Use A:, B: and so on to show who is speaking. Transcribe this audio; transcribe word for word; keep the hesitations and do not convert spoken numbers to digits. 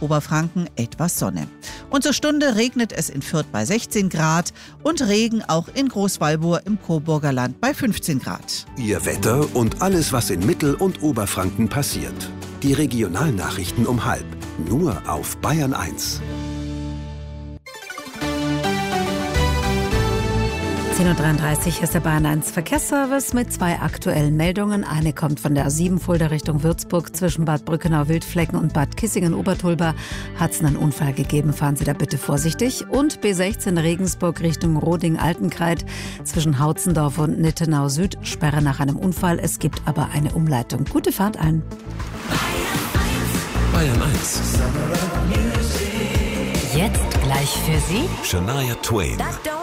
A: Oberfranken etwas Sonne. Und zur Stunde regnet es in Fürth bei sechzehn Grad und Regen auch in Großwallburg im Coburger Land bei fünfzehn Grad.
B: Ihr Wetter und alles, was in Mittel- und Oberfranken passiert. Die Regionalnachrichten um halb. Nur auf Bayern eins.
C: zehn Uhr dreiunddreißig ist der Bayern eins Verkehrsservice mit zwei aktuellen Meldungen. Eine kommt von der A sieben Fulda Richtung Würzburg. Zwischen Bad Brückenau-Wildflecken und Bad Kissingen-Obertulba hat es einen Unfall gegeben. Fahren Sie da bitte vorsichtig. Und B sechzehn Regensburg Richtung Roding-Altenkreid. Zwischen Hautzendorf und Nittenau Süd. Sperre nach einem Unfall. Es gibt aber eine Umleitung. Gute Fahrt allen.
D: Bayern eins.
C: Jetzt gleich für Sie
D: Shania Twain.
E: That don't